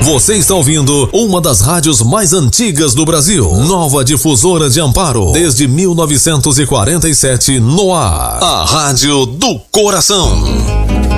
Você está ouvindo uma das rádios mais antigas do Brasil. Nova Difusora de Amparo. Desde 1947 no ar. A Rádio do Coração.